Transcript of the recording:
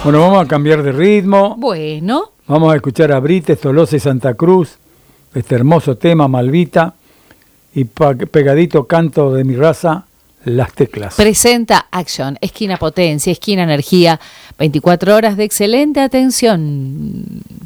Bueno, vamos a cambiar de ritmo. Bueno. Vamos a escuchar a Brites, Tolosa y Santa Cruz, este hermoso tema, Malvita, y pegadito canto de mi raza, Las Teclas. Presenta Action, esquina potencia, esquina energía, 24 horas de excelente atención.